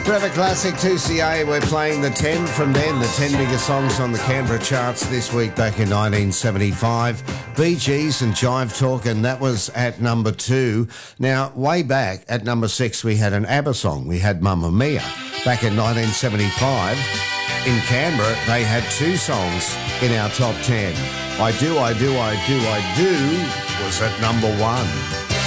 Forever Classic 2CA, we're playing the 10 from then, the 10 biggest songs on the Canberra charts this week back in 1975. Bee Gees and Jive Talk, and that was at number 2. Now, way back at number 6, we had an ABBA song. We had Mamma Mia. Back in 1975, in Canberra, they had 2 songs in our top 10. I Do, I Do, I Do, I Do was at number 1.